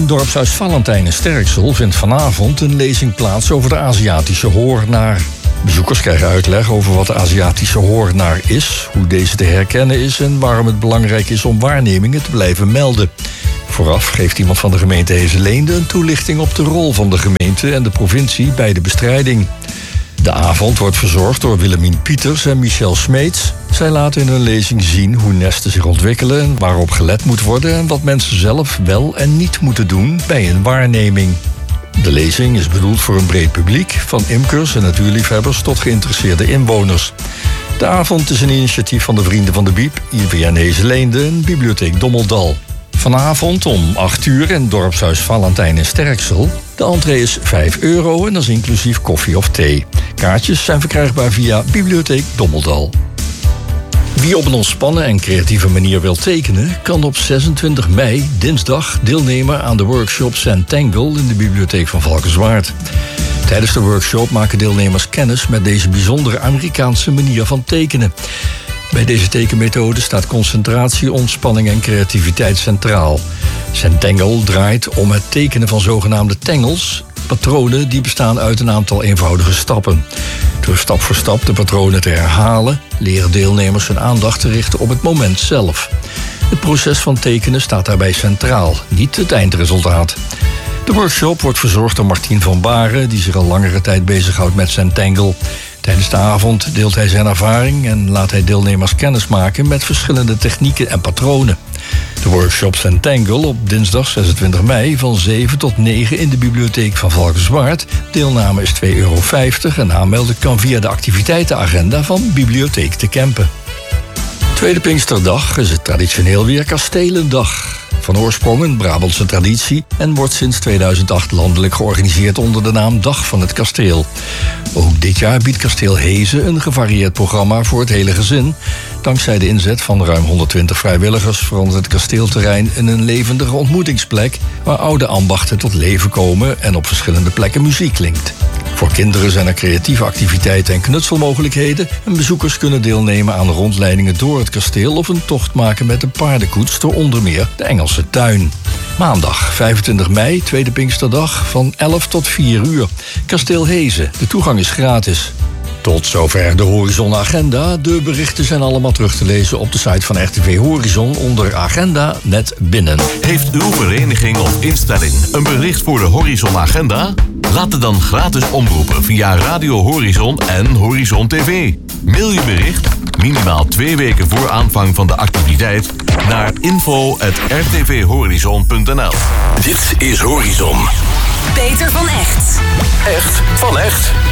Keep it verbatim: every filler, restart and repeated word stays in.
Dorpshuis Valentijn in Sterksel vindt vanavond een lezing plaats over de Aziatische hoornaar. Bezoekers krijgen uitleg over wat de Aziatische hoornaar is, hoe deze te herkennen is en waarom het belangrijk is om waarnemingen te blijven melden. Vooraf geeft iemand van de gemeente Hezeleende een toelichting op de rol van de gemeente en de provincie bij de bestrijding. De avond wordt verzorgd door Willemien Pieters en Michel Smeets. Zij laten in hun lezing zien hoe nesten zich ontwikkelen en waarop gelet moet worden en wat mensen zelf wel en niet moeten doen bij een waarneming. De lezing is bedoeld voor een breed publiek, van imkers en natuurliefhebbers tot geïnteresseerde inwoners. De avond is een initiatief van de Vrienden van de Biep, I V N Hezeleende en Bibliotheek Dommeldal. Vanavond om acht uur in Dorpshuis Valentijn in Sterksel. De entree is vijf euro en dat is inclusief koffie of thee. Kaartjes zijn verkrijgbaar via Bibliotheek Dommeldal. Wie op een ontspannen en creatieve manier wil tekenen, kan op zesentwintig mei, dinsdag, deelnemen aan de workshop Zentangle in de bibliotheek van Valkenswaard. Tijdens de workshop maken deelnemers kennis met deze bijzondere Amerikaanse manier van tekenen. Bij deze tekenmethode staat concentratie, ontspanning en creativiteit centraal. Zentangle draait om het tekenen van zogenaamde tangles, patronen die bestaan uit een aantal eenvoudige stappen. Door stap voor stap de patronen te herhalen, leren deelnemers hun aandacht te richten op het moment zelf. Het proces van tekenen staat daarbij centraal, niet het eindresultaat. De workshop wordt verzorgd door Martien van Baren, die zich al langere tijd bezighoudt met Zentangle. Tijdens de avond deelt hij zijn ervaring en laat hij deelnemers kennis maken met verschillende technieken en patronen. De workshop Zentangle op dinsdag zesentwintig mei van zeven tot negen in de bibliotheek van Valkenswaard. Deelname is twee euro vijftig en aanmelden kan via de activiteitenagenda van Bibliotheek de Kempen. Tweede Pinksterdag is het traditioneel weer Kastelendag. Van oorsprong een Brabantse traditie en wordt sinds tweeduizend acht landelijk georganiseerd onder de naam Dag van het Kasteel. Ook dit jaar biedt Kasteel Hezen een gevarieerd programma voor het hele gezin. Dankzij de inzet van ruim honderdtwintig vrijwilligers verandert het kasteelterrein in een levendige ontmoetingsplek waar oude ambachten tot leven komen en op verschillende plekken muziek klinkt. Voor kinderen zijn er creatieve activiteiten en knutselmogelijkheden en bezoekers kunnen deelnemen aan rondleidingen door het kasteel of een tocht maken met een paardenkoets door onder meer de Engelse tuin. Maandag vijfentwintig mei, tweede Pinksterdag, van elf tot vier uur. Kasteel Hezen, de toegang is gratis. Tot zover de Horizon Agenda. De berichten zijn allemaal terug te lezen op de site van R T V Horizon onder Agenda net binnen. Heeft uw vereniging of instelling een bericht voor de Horizon Agenda? Laat het dan gratis omroepen via Radio Horizon en Horizon T V. Mail je bericht, minimaal twee weken voor aanvang van de activiteit, naar info at r t v horizon punt n l. Dit is Horizon. Peter van Echt. Echt van echt.